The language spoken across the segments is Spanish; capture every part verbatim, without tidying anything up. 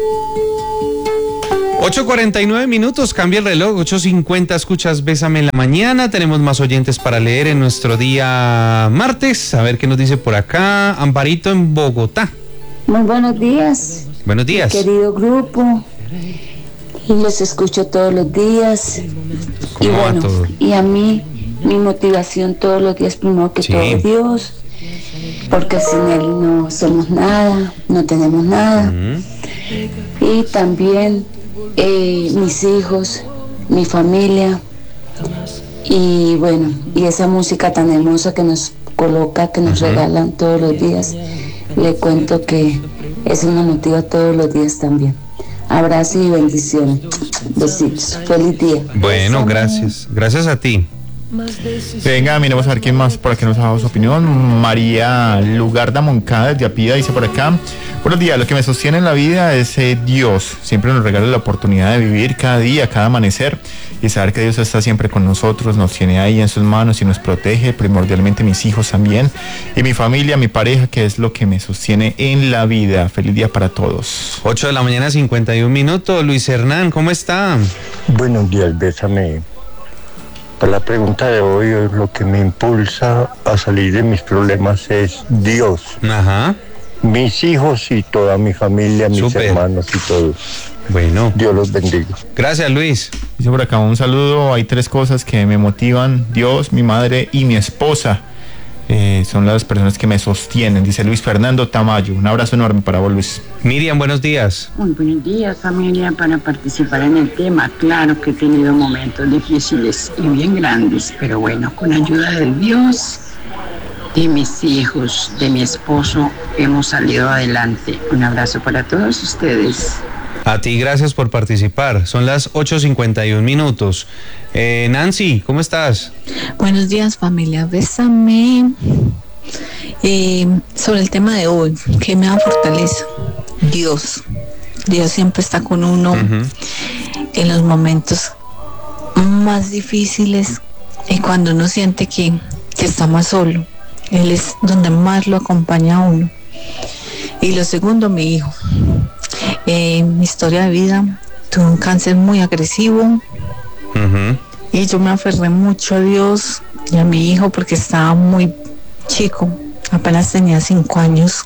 ocho cuarenta y nueve minutos, cambia el reloj, ocho cincuenta, escuchas Bésame en la mañana. Tenemos más oyentes para leer en nuestro día martes. A ver qué nos dice por acá. Amparito en Bogotá. Muy buenos días. Buenos días. Querido grupo. Los escucho todos los días. Y bueno, todo? y a mí, mi motivación todos los días, primero que sí. todo, Dios. Porque sin Él no somos nada, no tenemos nada. Uh-huh. Y también eh, mis hijos, mi familia. Y bueno, y esa música tan hermosa que nos coloca, que nos uh-huh. regalan todos los días. Le cuento que eso me motiva todos los días también. Abrazo y bendiciones. Besitos. Feliz día. Bueno, gracias. Gracias a ti. Venga, miremos a ver quién más por aquí nos ha dado su opinión. María Lugarda Moncada desde Apida dice por acá: buenos días, lo que me sostiene en la vida es eh, Dios. Siempre nos regala la oportunidad de vivir cada día, cada amanecer, y saber que Dios está siempre con nosotros, nos tiene ahí en sus manos y nos protege, primordialmente mis hijos también, y mi familia, mi pareja, que es lo que me sostiene en la vida. Feliz día para todos. ocho de la mañana, cincuenta y un minutos. Luis Hernán, ¿cómo está? Buenos días, Bésame. Para la pregunta de hoy, lo que me impulsa a salir de mis problemas es Dios. Ajá. Mis hijos y toda mi familia, mis Super. hermanos y todos. Bueno. Dios los bendiga. Gracias, Luis. Dice por acá un saludo. Hay tres cosas que me motivan: Dios, mi madre y mi esposa. Eh, son las personas que me sostienen, dice Luis Fernando Tamayo. Un abrazo enorme para vos, Luis. Miriam, buenos días. Muy buenos días, familia, para participar en el tema. Claro que he tenido momentos difíciles y bien grandes, pero bueno, con ayuda de Dios, de mis hijos, de mi esposo, hemos salido adelante. Un abrazo para todos ustedes. A ti, gracias por participar. Son las ocho cincuenta y un minutos. Eh, Nancy, ¿cómo estás? Buenos días, familia. Bésame. Eh, sobre el tema de hoy, ¿qué me da fortaleza? Dios. Dios siempre está con uno uh-huh. en los momentos más difíciles y cuando uno siente que, que está más solo. Él es donde más lo acompaña a uno. Y lo segundo, mi hijo. Eh, mi historia de vida, tuve un cáncer muy agresivo uh-huh. y yo me aferré mucho a Dios y a mi hijo porque estaba muy chico, apenas tenía cinco años,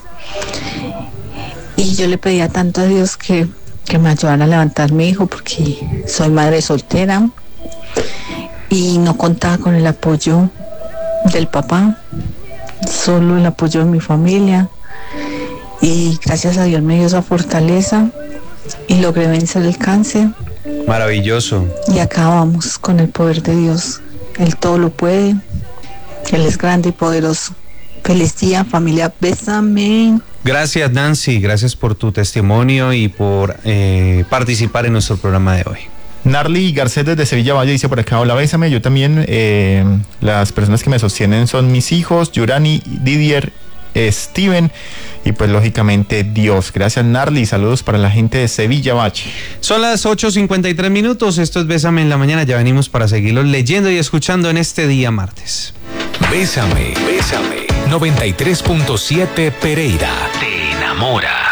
y yo le pedía tanto a Dios que, que me ayudara a levantar a mi hijo porque soy madre soltera y no contaba con el apoyo del papá, solo el apoyo de mi familia. Y gracias a Dios me dio esa fortaleza y logré vencer el cáncer. Maravilloso. Y acá vamos con el poder de Dios. Él todo lo puede. Él es grande y poderoso. Feliz día, familia. Bésame. Gracias, Nancy. Gracias por tu testimonio y por eh, participar en nuestro programa de hoy. Narly Garcés desde Sevilla Valle dice por acá: hola, bésame. Yo también, eh, las personas que me sostienen son mis hijos, Yurani, Didier, Steven y pues lógicamente Dios. Gracias, Narly. Saludos para la gente de Sevilla Valle. Son las ocho cincuenta y tres minutos. Esto es Bésame en la mañana. Ya venimos para seguirlos leyendo y escuchando en este día martes. Bésame, bésame. noventa y tres punto siete Pereira. Te enamora.